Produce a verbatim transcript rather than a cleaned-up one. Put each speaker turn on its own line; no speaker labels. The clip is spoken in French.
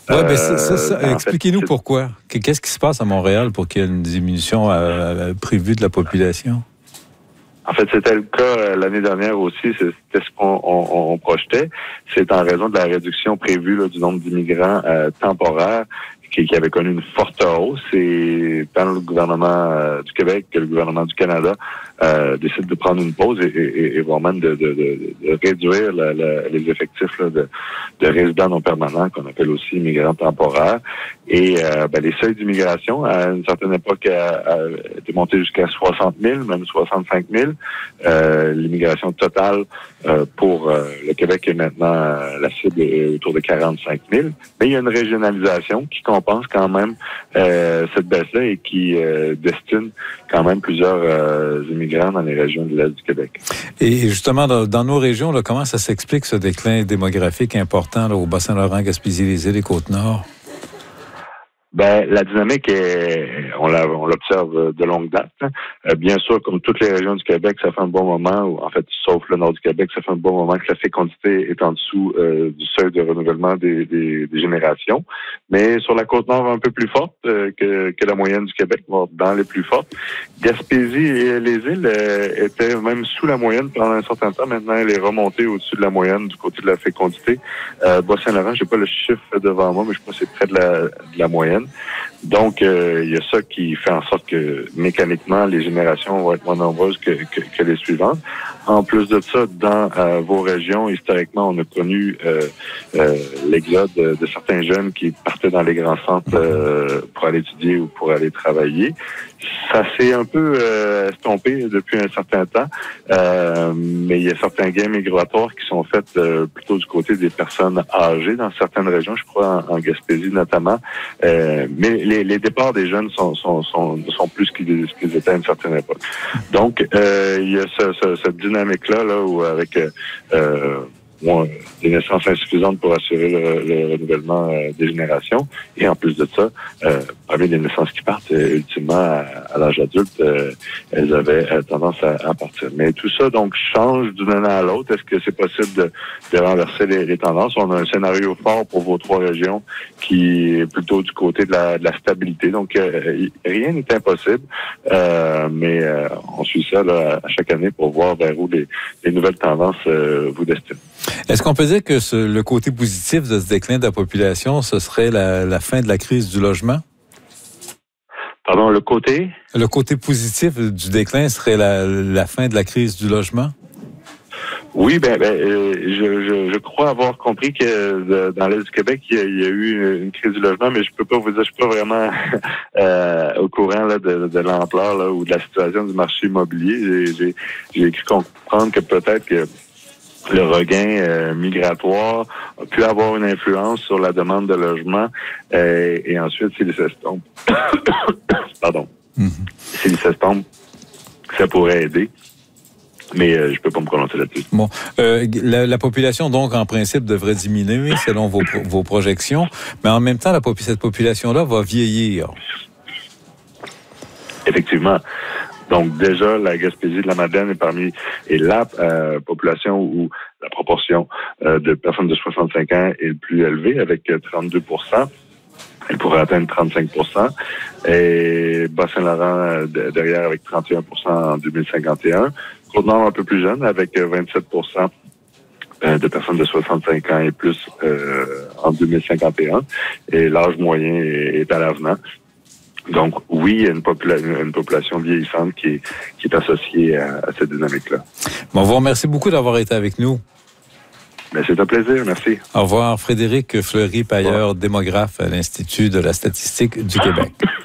Oui, mais ça, ça, ça,
euh,
expliquez-nous
fait,
pourquoi. Qu'est-ce qui se passe à Montréal pour qu'il y ait une diminution euh, prévue de la population?
En fait, c'était le cas euh, l'année dernière aussi, c'était ce qu'on on, on projetait. C'est en raison de la réduction prévue là, du nombre d'immigrants euh, temporaires qui, qui avait connu une forte hausse. Et tant le gouvernement euh, du Québec que le gouvernement du Canada euh, décident de prendre une pause et, et, et voire même de, de, de, de réduire la, la, les effectifs là, de, de résidents non permanents, qu'on appelle aussi immigrants temporaires. Et euh, ben, les seuils d'immigration, à une certaine époque, a, a été monté jusqu'à soixante mille, même soixante-cinq mille. Euh, l'immigration totale euh, pour euh, le Québec est maintenant, euh, la cible est autour de quarante-cinq mille. Mais il y a une régionalisation qui compense quand même euh, cette baisse-là et qui euh, destine quand même plusieurs euh, immigrants dans les régions de l'Est du Québec.
Et justement, dans, dans nos régions, là, comment ça s'explique ce déclin démographique important là, au Bas-Saint-Laurent, Gaspésie, les îles et Côte-Nord?
Ben, la dynamique est, on, la, on l'observe de longue date. Euh, bien sûr, comme toutes les régions du Québec, ça fait un bon moment, ou en fait, sauf le nord du Québec, ça fait un bon moment que la fécondité est en dessous euh, du seuil de renouvellement des, des, des générations. Mais sur la côte nord, un peu plus forte euh, que, que la moyenne du Québec, voire dans les plus fortes. Gaspésie et les îles euh, étaient même sous la moyenne pendant un certain temps. Maintenant, elle est remontée au-dessus de la moyenne du côté de la fécondité. Euh, Bas-Saint-Laurent, j'ai pas le chiffre devant moi, mais je crois que c'est près de la, de la moyenne. Donc, euh, il y a ça qui fait en sorte que mécaniquement, les générations vont être moins nombreuses que, que, que les suivantes. En plus de ça, dans euh, vos régions, historiquement, on a connu euh, euh, l'exode de, de certains jeunes qui partaient dans les grands centres euh, pour aller étudier ou pour aller travailler. Ça s'est un peu euh, estompé depuis un certain temps, euh, mais il y a certains gains migratoires qui sont faits euh, plutôt du côté des personnes âgées dans certaines régions, je crois en, en Gaspésie notamment. Euh, mais les, les départs des jeunes sont, sont, sont, sont plus qu'ils, qu'ils étaient à une certaine époque. Donc, euh, il y a ce, ce, cette dynamique-là là, où avec euh, bon, des naissances insuffisantes pour assurer le, le renouvellement euh, des générations. Et en plus de ça, euh, parmi les naissances qui partent, euh, ultimement, à, à l'âge adulte, euh, elles avaient euh, tendance à, à partir. Mais tout ça, donc, change d'une année à l'autre. Est-ce que c'est possible de, de renverser les, les tendances? On a un scénario fort pour vos trois régions qui est plutôt du côté de la, de la stabilité. Donc, euh, rien n'est impossible, euh, mais euh, on suit ça là, à chaque année pour voir vers où les, les nouvelles tendances euh, vous destinent.
Est-ce qu'on peut dire que ce, le côté positif de ce déclin de la population, ce serait la, la fin de la crise du logement?
Pardon, le côté?
Le côté positif du déclin serait la, la fin de la crise du logement?
Oui, ben, ben euh, je, je, je crois avoir compris que euh, dans l'Est du Québec, il y, a, il y a eu une, une crise du logement, mais je peux pas vous dire, je suis pas vraiment euh, au courant là, de, de l'ampleur là, ou de la situation du marché immobilier. J'ai, j'ai, j'ai cru comprendre que peut-être que le regain euh, migratoire a pu avoir une influence sur la demande de logement euh, et ensuite, s'il s'estompe, pardon, mm-hmm. s'il s'estompe, ça pourrait aider. Mais euh, je peux pas me prononcer là-dessus.
Bon, euh, la, la population, donc, en principe, devrait diminuer selon vos, vos projections, mais en même temps, la, cette population-là va vieillir.
Effectivement. Donc, déjà, la Gaspésie de la Madeleine est parmi et la euh, population où la proportion euh, de personnes de soixante-cinq ans est le plus élevée, avec trente-deux pour cent. Elle pourrait atteindre trente-cinq pour cent. Et Bas-Saint-Laurent euh, derrière avec trente et un pour cent en deux mille cinquante et un. Côte-Nord un peu plus jeune avec vingt-sept pour cent de personnes de soixante-cinq ans et plus euh, en deux mille cinquante et un. Et l'âge moyen est, est à l'avenant. Donc, oui, il y a une, popula- une population vieillissante qui est, qui est associée à, à cette dynamique-là.
Bon, vous remercie beaucoup d'avoir été avec nous.
Ben, c'est un plaisir, merci.
Au revoir, Frédéric Fleury-Pailleur, démographe à l'Institut de la statistique du Québec.